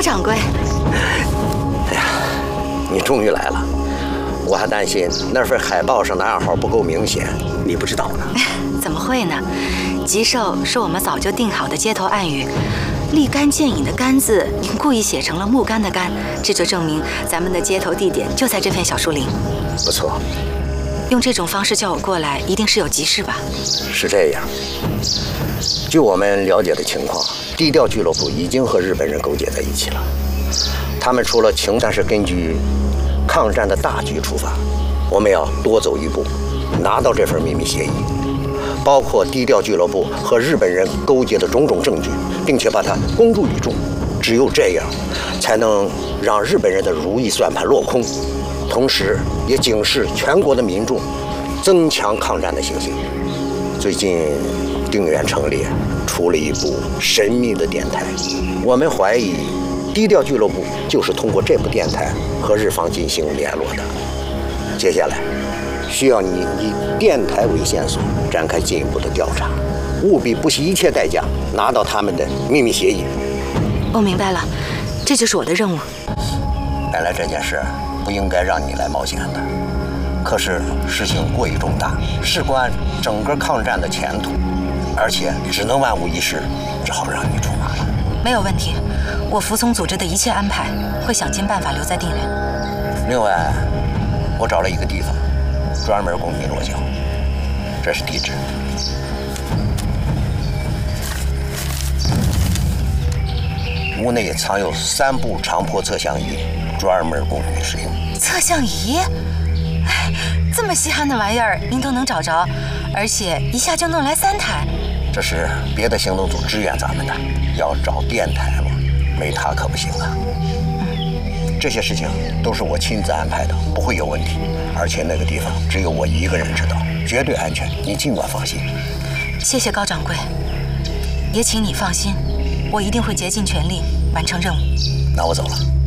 掌柜。 哎呀，你终于来了，我还担心那份海报上的暗号不够明显，你不知道呢。 怎么会呢？吉寿是我们早就定好的街头暗语，立竿见影的“竿”字，您故意写成了木杆的“杆”，这就证明咱们的街头地点就在这片小树林。 不错。 用这种方式叫我过来，一定是有急事吧？ 是这样。据我们了解的情况，低调俱乐部已经和日本人勾结在一起了。他们除了情战是根据抗战的大局出发，我们要多走一步，拿到这份秘密协议，包括低调俱乐部和日本人勾结的种种证据，并且把它公诸于众。只有这样，才能让日本人的如意算盘落空，同时也警示全国的民众，增强抗战的信心。最近定远城里出了一部神秘的电台，我们怀疑低调俱乐部就是通过这部电台和日方进行联络的。接下来需要你以电台为线索，展开进一步的调查，务必不惜一切代价拿到他们的秘密协议。 我明白了，这就是我的任务。 本来这件事不应该让你来冒险的，可是事情过于重大，事关整个抗战的前途，而且只能万无一失，只好让你出马了。 没有问题，我服从组织的一切安排，会想尽办法留在定远。 另外，我找了一个地方，专门供你落脚，这是地址。屋内藏有3部长坡测向仪，专门供你使用。 测向仪？哎，这么稀罕的玩意儿您都能找着，而且一下就弄来3台。 这是别的行动组支援咱们的，要找电台嘛，没他可不行啊。这些事情都是我亲自安排的，不会有问题。而且那个地方只有我一个人知道，绝对安全，你尽管放心。 谢谢高掌柜，也请你放心，我一定会竭尽全力完成任务。 那我走了。